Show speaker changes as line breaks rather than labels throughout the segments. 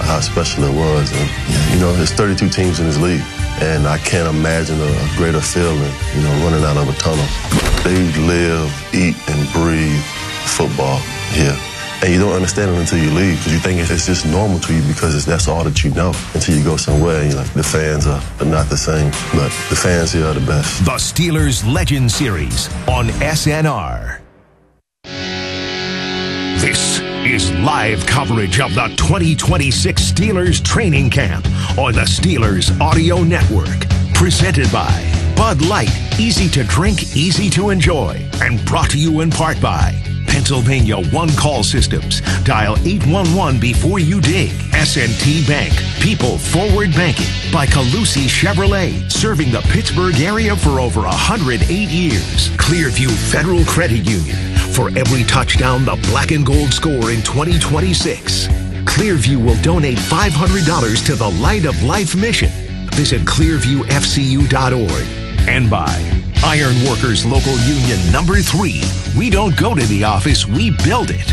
how special it was. And, there's 32 teams in this league, and I can't imagine a greater feeling, running out of a tunnel. They live, eat, and breathe football here. And you don't understand it until you leave, because you think it's just normal to you because that's all that you know, until you go somewhere and you're like, the fans are not the same, but the fans here are the best.
The Steelers Legend Series on SNR. This is live coverage of the 2026 Steelers training camp on the Steelers Audio Network. Presented by Bud Light, easy to drink, easy to enjoy. And brought to you in part by Pennsylvania One Call Systems. Dial 811 before you dig. S&T Bank. People Forward Banking. By Calusi Chevrolet. Serving the Pittsburgh area for over 108 years. Clearview Federal Credit Union. For every touchdown the black and gold score in 2026, Clearview will donate $500 to the Light of Life mission. Visit clearviewfcu.org. And by Iron Workers Local Union number 3. We don't go to the office, we build it.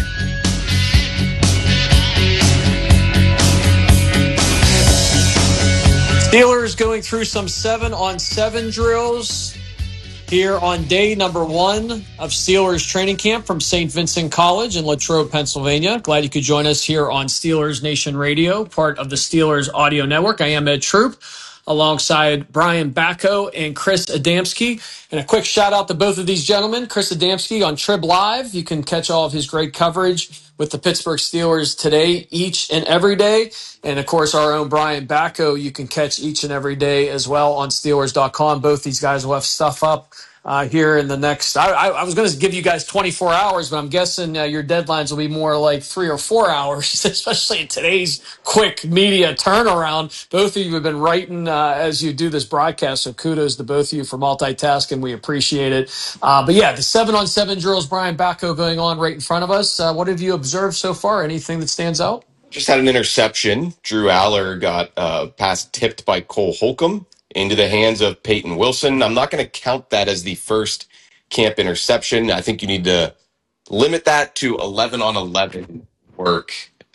Steelers going through some 7-on-7 drills here on day number 1 of Steelers training camp from St. Vincent College in Latrobe, Pennsylvania. Glad you could join us here on Steelers Nation Radio, part of the Steelers Audio Network. I am Ed Troop, alongside Brian Bacco and Chris Adamski. And a quick shout out to both of these gentlemen. Chris Adamski on Trib Live. You can catch all of his great coverage with the Pittsburgh Steelers today, each and every day. And of course, our own Brian Bacco, you can catch each and every day as well on Steelers.com. Both these guys will have stuff up here in the next, I was going to give you guys 24 hours, but I'm guessing your deadlines will be more like 3 or 4 hours, especially in today's quick media turnaround. Both of you have been writing as you do this broadcast, so kudos to both of you for multitasking. We appreciate it. But yeah, the 7-on-7 drills, Brian Bacco, going on right in front of us. What have you observed so far? Anything that stands out?
Just had an interception. Drew Aller got a pass tipped by Cole Holcomb into the hands of Peyton Wilson. I'm not going to count that as the first camp interception. I think you need to limit that to 11-on-11 work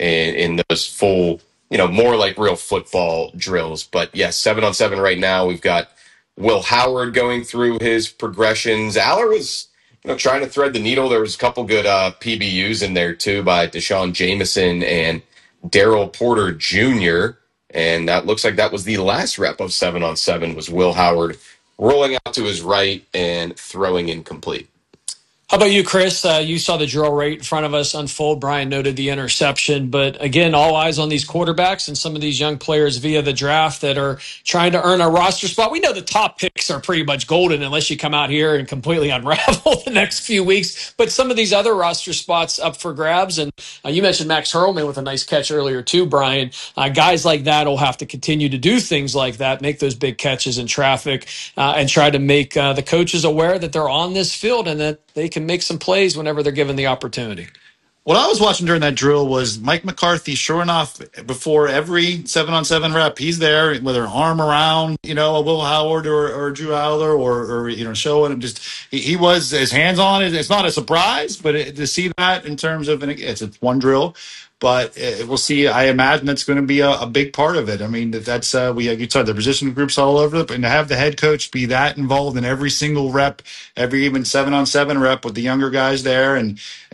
in those full, more like real football drills. But yes, 7-on-7 right now. We've got Will Howard going through his progressions. Aller was trying to thread the needle. There was a couple good PBUs in there too by Deshaun Jameson and Daryl Porter Jr., and that looks like that was the last rep of 7-on-7 was Will Howard rolling out to his right and throwing incomplete.
How about you, Chris? You saw the drill right in front of us unfold. Brian noted the interception. But again, all eyes on these quarterbacks and some of these young players via the draft that are trying to earn a roster spot. We know the top picks are pretty much golden unless you come out here and completely unravel the next few weeks. But some of these other roster spots up for grabs. And you mentioned Max Hurlman with a nice catch earlier too, Brian. Guys like that will have to continue to do things like that, make those big catches in traffic, and try to make the coaches aware that they're on this field and that they can make some plays whenever they're given the opportunity.
What I was watching during that drill was Mike McCarthy, sure enough, before every 7-on-7 rep, he's there, whether arm around, a Will Howard or Drew Aller or showing him just, he was, his hands on it. It's not a surprise, but to see that in terms of, it's one drill, but we'll see. I imagine that's going to be a big part of it. I mean, that's you saw the position groups all over it, and to have the head coach be that involved in every single rep, every even 7-on-7 rep with the younger guys there, and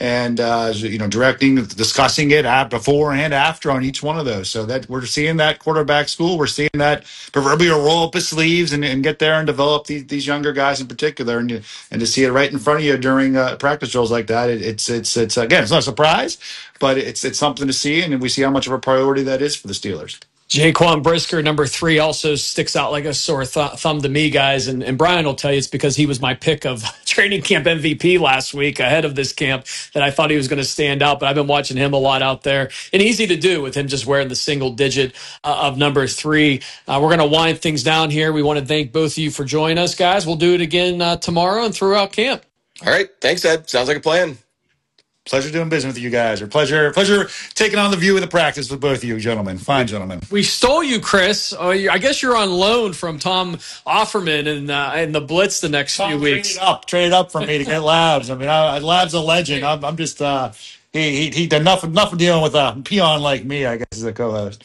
directing, discussing it before and after on each one of those. So that we're seeing that quarterback school. We're seeing that proverbial roll up his sleeves and get there and develop these younger guys in particular, and to see it right in front of you during practice drills like that. It's again, it's not a surprise, but it's something to see, and we see how much of a priority that is for the Steelers.
Jaquan Brisker, number 3, also sticks out like a sore thumb to me, guys. And Brian will tell you it's because he was my pick of training camp MVP last week ahead of this camp that I thought he was going to stand out. But I've been watching him a lot out there. And easy to do with him just wearing the single digit of number 3. We're going to wind things down here. We want to thank both of you for joining us, guys. We'll do it again tomorrow and throughout camp.
All right. Thanks, Ed. Sounds like a plan.
Pleasure doing business with you guys. Or pleasure taking on the view of the practice with both of you gentlemen. Fine gentlemen.
We stole you, Chris. I guess you're on loan from Tom Offerman in the Blitz the next few weeks.
Traded up for me to get Labs. I mean, Labs a legend. I'm just he did enough of dealing with a peon like me, I guess, as a co-host.